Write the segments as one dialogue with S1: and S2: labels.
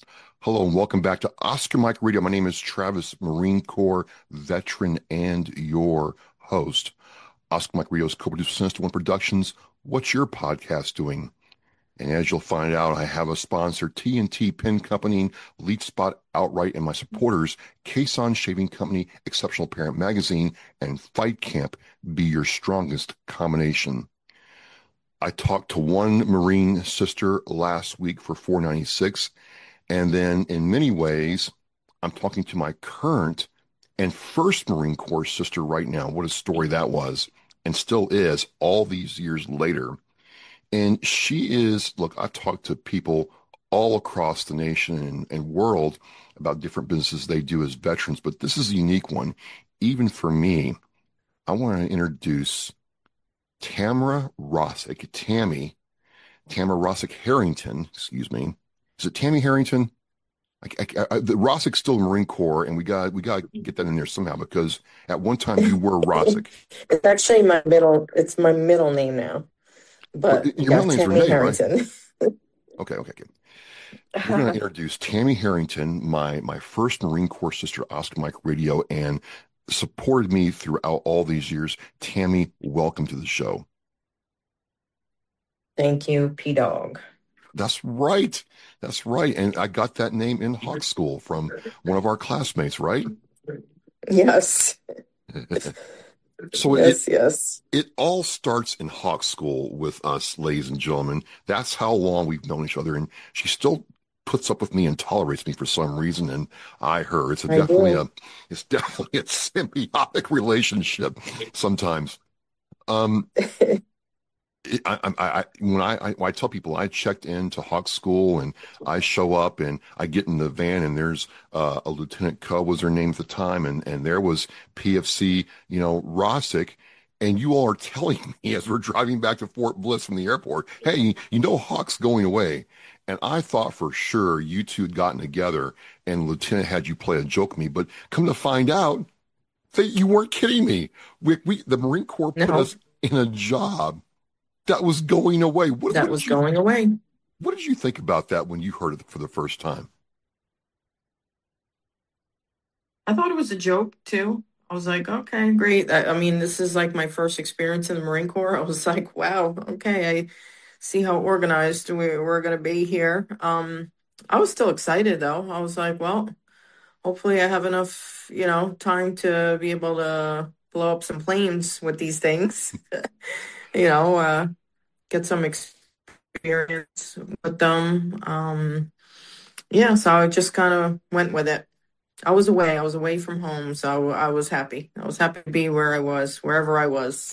S1: Hello and welcome back to Oscar Mike Radio. My name is Travis, Marine Corps veteran and your host. Oscar Mike Radio is co-produced with Sinister One Productions. What's your podcast doing? And as you'll find out, I have a sponsor, T&T Pen Company, Lead Spot Outright, and my supporters, Cason Shaving Company, Exceptional Parent Magazine, and Fight Camp. Be your strongest combination. I talked to one Marine sister last week for 496. And then in many ways, I'm talking to my current and first Marine Corps sister right now. What a story that was and still is all these years later. And she is, look, I've talked to people all across the nation and world about different businesses they do as veterans, but this is a unique one. Even for me, I want to introduce Tamara Rossick, Tamara Rossick Harrington, excuse me. Is it Tammy Harrington? The Rossick's still Marine Corps, and we got to get that in there somehow because at one time you were Rossick.
S2: It's actually my middle. It's my middle name now. But
S1: your middle name's Renee,
S2: Harrington.
S1: Right? Okay. We're going to introduce Tammy Harrington, my first Marine Corps sister, Oscar Mike Radio, and supported me throughout all these years. Tammy, welcome to the show.
S2: Thank you, P-Dog.
S1: That's right. And I got that name in Hawk School from one of our classmates, right?
S2: Yes.
S1: So
S2: yes.
S1: It all starts in Hawk School with us, ladies and gentlemen. That's how long we've known each other. And she still puts up with me and tolerates me for some reason. And I her. It's definitely a symbiotic relationship sometimes. When I tell people I checked into Hawk School and I show up and I get in the van and there's a Lieutenant Co was her name at the time and there was PFC, Rossick, and you all are telling me as we're driving back to Fort Bliss from the airport, hey, Hawk's going away. And I thought for sure you two had gotten together and Lieutenant had you play a joke with me, but come to find out that you weren't kidding me. The Marine Corps put us in a job that was going away.
S2: Going away.
S1: What did you think about that when you heard it for the first time?
S2: I thought it was a joke too. I was like, okay, great. I mean, this is like my first experience in the Marine Corps. I was like, wow, okay, I see how organized we're going to be here. I was still excited though. I was like, well, hopefully I have enough, time to be able to blow up some planes with these things. Get some experience with them. So I just kind of went with it. I was away from home, so I was happy. I was happy to be wherever I was.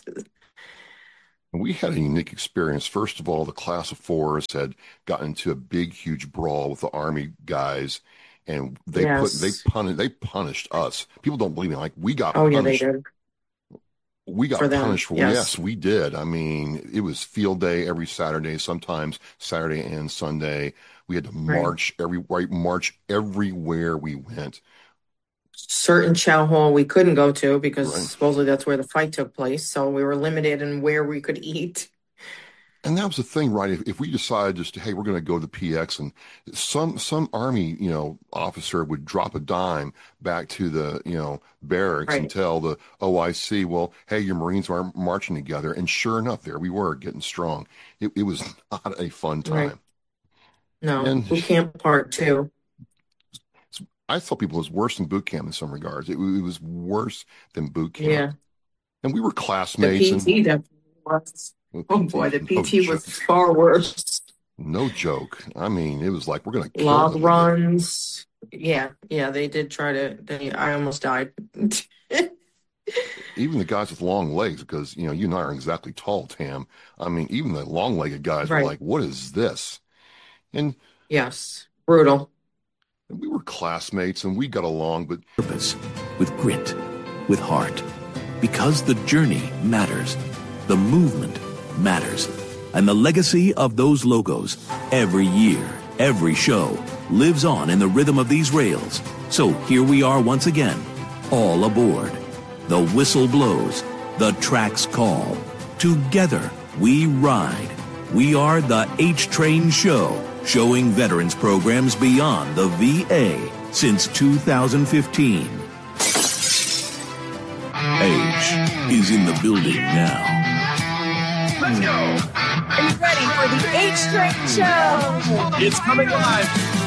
S1: We had a unique experience. First of all, the class of fours had gotten into a big, huge brawl with the Army guys, and they punished us. People don't believe me. Like we got punished.
S2: Yeah, they did.
S1: We got punished for yes, we did. I mean, it was field day every Saturday, sometimes Saturday and Sunday. We had to march march everywhere we went.
S2: Certain chow hall we couldn't go to because supposedly that's where the fight took place. So we were limited in where we could eat.
S1: And that was the thing, right? If we decided just, hey, we're going to go to the PX and some Army, officer would drop a dime back to the, barracks and tell the OIC, well, hey, your Marines are marching together. And sure enough, there we were getting strong. It was not a fun time.
S2: Right. No, and boot camp part 2.
S1: I thought people it was worse than boot camp in some regards. It was worse than boot camp.
S2: Yeah.
S1: And we were classmates.
S2: The PT definitely was. Oh boy, the PT was far worse.
S1: No joke. I mean, it was like we're going to kill
S2: log runs. Yeah, they did try to. I almost died.
S1: Even the guys with long legs, because you and I are exactly tall, Tam. I mean, even the long-legged guys were like, "What is this?" And
S2: yes, brutal.
S1: We were classmates, and we got along, but
S3: purpose, with grit, with heart, because the journey matters, the movement matters, and the legacy of those logos, every year, every show, lives on in the rhythm of these rails. So here we are once again, all aboard. The whistle blows, the tracks call. Together we ride. We are the H-Train Show, showing veterans programs beyond the VA since 2015. H is in the building now.
S4: Let's go! Are you ready for the H-Train Show?
S5: It's coming live.